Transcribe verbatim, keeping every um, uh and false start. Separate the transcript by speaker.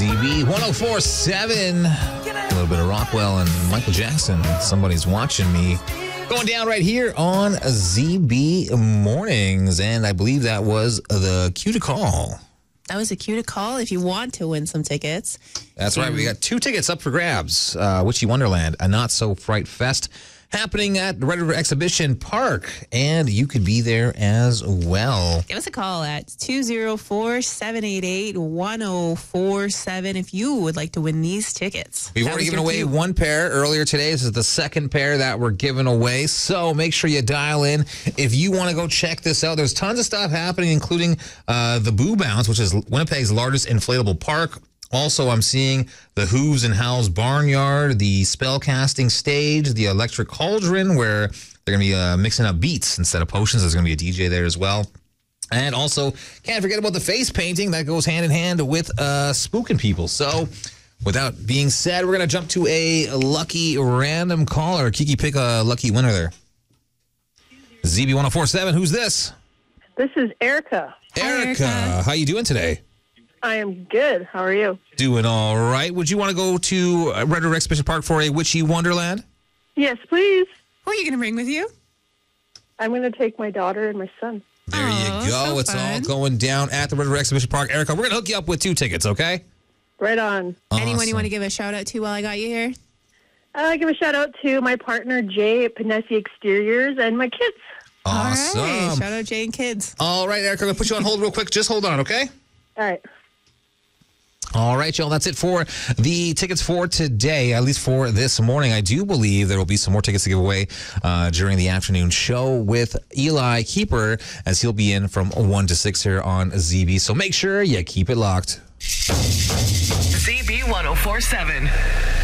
Speaker 1: Z B one oh four point seven. A little bit of Rockwell and Michael Jackson. Somebody's watching me. Going down right here on Z B Mornings. And I believe that was the cue to call.
Speaker 2: That was a cue to call if you want to win some tickets.
Speaker 1: That's right. We got two tickets up for grabs. Uh, Witchy Wonderland, a Not So Fright Fest, happening at the Red River Exhibition Park, and you could be there as well.
Speaker 2: Give us a call at two oh four, seven eight eight, one oh four seven if you would like to win these tickets.
Speaker 1: We've
Speaker 2: That
Speaker 1: already
Speaker 2: was
Speaker 1: given
Speaker 2: your
Speaker 1: away
Speaker 2: cue.
Speaker 1: one pair earlier today. This is the second pair that we're giving away, so make sure you dial in if you want to go check this out. There's tons of stuff happening, including uh, the Boo Bounce, which is Winnipeg's largest inflatable park. Also, I'm seeing the Hooves and Howes Barnyard, the spellcasting stage, the Electric Cauldron, where they're going to be uh, mixing up beats instead of potions. There's going to be a D J there as well. And also, can't forget about the face painting that goes hand in hand with uh, spooking people. So, without being said, we're going to jump to a lucky random caller. Kiki, pick a lucky winner there. Z B one oh four point seven, who's this?
Speaker 3: This is Erica.
Speaker 2: Hi,
Speaker 1: Erica.
Speaker 2: Erica.
Speaker 1: How you doing today?
Speaker 3: I am good. How are you?
Speaker 1: Doing all right. Would you want to go to uh, Red River Exhibition Park for a Witchy Wonderland?
Speaker 3: Yes, please.
Speaker 2: Who are you going to bring with you?
Speaker 3: I'm going to take my daughter and my son.
Speaker 1: There
Speaker 2: Oh,
Speaker 1: you go.
Speaker 2: so
Speaker 1: It's all
Speaker 2: fun.
Speaker 1: going down at the Red River Exhibition Park. Erica, we're going to hook you up with two tickets, okay?
Speaker 3: Right on.
Speaker 2: Anyone you
Speaker 1: Awesome.
Speaker 2: want to give a shout out to while I got you here?
Speaker 3: Uh, give a shout out to my partner Jay at Panesi Exteriors and my kids.
Speaker 1: Awesome.
Speaker 2: All right. Shout out Jay and kids.
Speaker 1: All right, Erica, I'm going to put you on hold real quick. Just hold on, okay?
Speaker 3: All right.
Speaker 1: All right, y'all. That's it for the tickets for today, at least for this morning. I do believe there will be some more tickets to give away uh, during the afternoon show with Eli Keeper, as he'll be in from one to six here on Z B. So make sure you keep it locked.
Speaker 4: Z B one oh four point seven.